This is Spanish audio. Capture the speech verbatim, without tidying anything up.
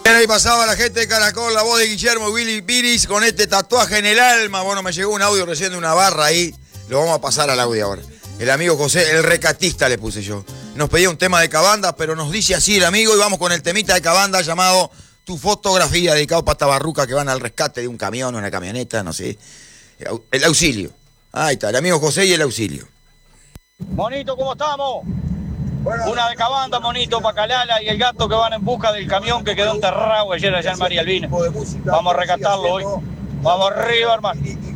Ahí pasaba la gente de Caracol, la voz de Guillermo Willy Piris con este tatuaje en el alma. Bueno, me llegó un audio recién de una barra ahí. Lo vamos a pasar al audio ahora. El amigo José, el recatista le puse yo. Nos pedía un tema de Cabanda, pero nos dice así el amigo y vamos con el temita de Cabanda llamado Tu Fotografía, dedicado para esta barruca que van al rescate de un camión, una camioneta, no sé. El auxilio. Ahí está, el amigo José y el auxilio. Monito, ¿cómo estamos? Bueno, una de Cabanda, Monito, Pacalala y el gato que van en busca del camión que quedó enterrado ayer allá en María Albina. Vamos a rescatarlo hoy. Vamos arriba, hermano.